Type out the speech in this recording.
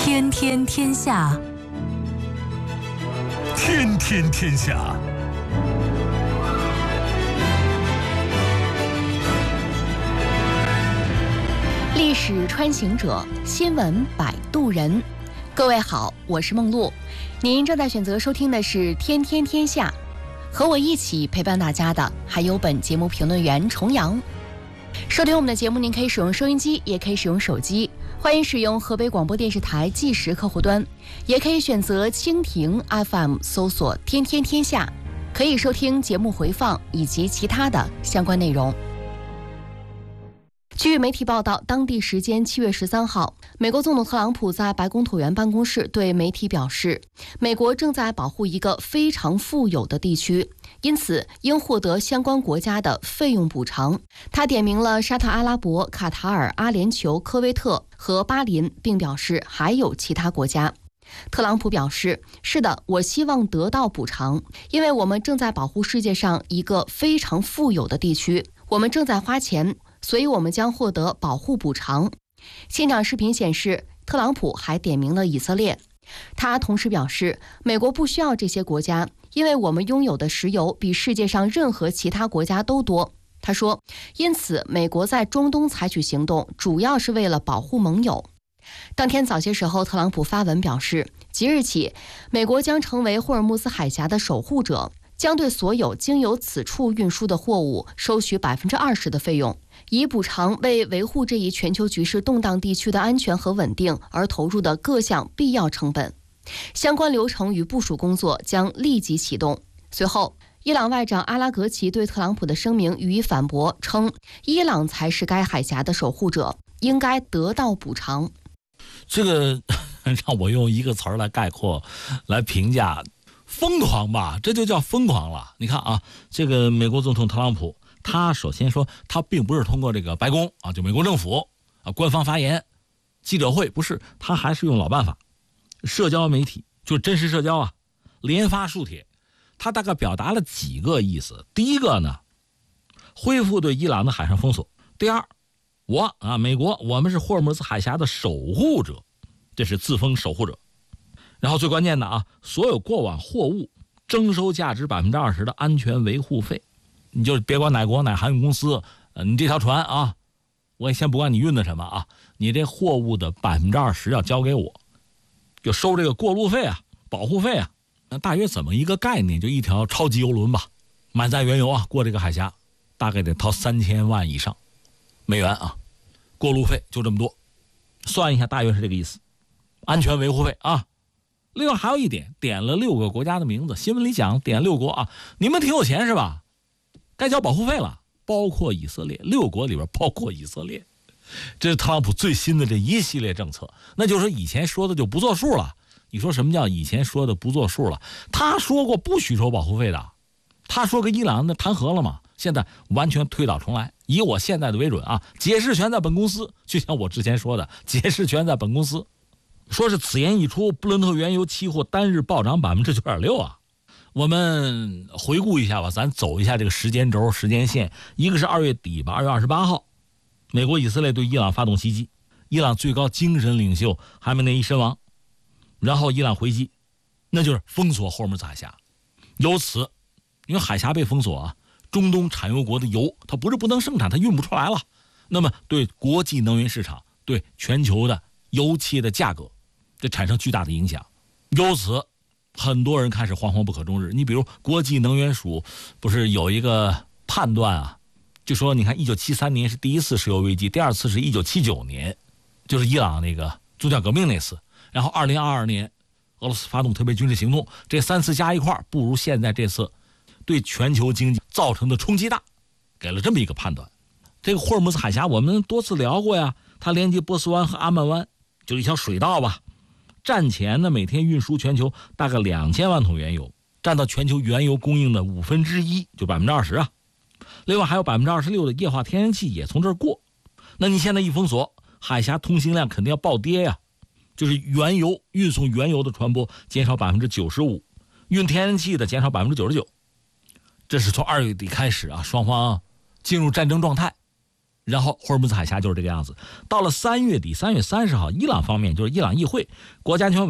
天天天下， 天天天下。 历史穿行者，新闻摆渡人。各位好，我是梦露，您正在选择收听的是天天天下，和我一起陪伴大家的还有本节目评论员重阳。收听我们的节目，您可以使用收音机，也可以使用手机，欢迎使用河北广播电视台计时客户端，也可以选择蜻蜓 FM 搜索天天天下，可以收听节目回放以及其他的相关内容。据媒体报道，当地时间7月13号，美国总统特朗普在白宫椭圆办公室对媒体表示，美国正在保护一个非常富有的地区，因此应获得相关国家的费用补偿。他点名了沙特阿拉伯、卡塔尔、阿联酋、科威特和巴林，并表示还有其他国家。特朗普表示，是的，我希望得到补偿，因为我们正在保护世界上一个非常富有的地区，我们正在花钱，所以我们将获得保护补偿。现场视频显示，特朗普还点名了以色列。他同时表示，美国不需要这些国家，因为我们拥有的石油比世界上任何其他国家都多。他说，因此美国在中东采取行动，主要是为了保护盟友。当天早些时候，特朗普发文表示，即日起，美国将成为霍尔木兹海峡的守护者，将对所有经由此处运输的货物收取20%的费用，以补偿为维护这一全球局势动荡地区的安全和稳定而投入的各项必要成本。相关流程与部署工作将立即启动。随后，伊朗外长阿拉格齐对特朗普的声明予以反驳，称伊朗才是该海峡的守护者，应该得到补偿。 这个让我用一个词儿来概括，来评价，疯狂吧，这就叫疯狂了。你看啊，这个美国总统特朗普，他首先说他并不是通过这个白宫啊，就美国政府啊官方发言、记者会，不是，他还是用老办法，社交媒体，就是真实社交啊，连发数帖。他大概表达了几个意思。第一个呢，恢复对伊朗的海上封锁。第二，美国，我们是霍尔木兹海峡的守护者，这是自封守护者。然后最关键的啊，所有过往货物征收价值20%的安全维护费。你就别管哪国哪航运公司，你这条船啊，我也先不管你运的什么啊，你这货物的20%要交给我，就收这个过路费啊、保护费啊。那大约怎么一个概念？就一条超级油轮吧，满载原油啊，过这个海峡，大概得掏3000万以上美元啊，过路费就这么多，算一下大约是这个意思。安全维护费啊。另外还有一点，点了6个国家的名字，新闻里讲点6国啊，你们挺有钱是吧？该交保护费了，包括以色列，6国里边包括以色列。这是特朗普最新的这一系列政策，那就是说以前说的就不作数了。你说什么叫以前说的不作数了？他说过不许收保护费的，他说跟伊朗那弹劾了嘛，现在完全推倒重来，以我现在的为准啊，解释权在本公司，就像我之前说的，解释权在本公司。说是此言一出，布伦特原油期货单日暴涨9.6%啊！我们回顾一下吧，咱走一下这个时间轴、时间线。一个是2月底吧，2月28号，美国以色列对伊朗发动袭击，伊朗最高精神领袖哈梅内伊身亡，然后伊朗回击，那就是封锁霍尔木兹海峡。由此，因为海峡被封锁啊，中东产油国的油它不是不能生产，它运不出来了，那么对国际能源市场、对全球的油气的价格这产生巨大的影响。由此很多人开始惶惶不可终日。你比如国际能源署不是有一个判断啊，就说你看1973年是第一次石油危机，第二次是1979年，就是伊朗那个宗教革命那次，然后2022年俄罗斯发动特别军事行动，这3次加一块不如现在这次对全球经济造成的冲击大，给了这么一个判断。这个霍尔木兹海峡我们多次聊过呀，它连接波斯湾和阿曼湾，就是一条水道吧。战前呢，每天运输全球大概2000万桶原油，占到全球原油供应的1/5，就20%啊。另外还有26%的液化天然气也从这儿过。那你现在一封锁，海峡通行量肯定要暴跌呀。就是原油运送原油的船舶减少95%，运天然气的减少99%。这是从2月底开始啊，双方进入战争状态。 然后霍尔木兹海峡就是这个样子。到了3月底，3月30号，伊朗方面就是伊朗议会国家安全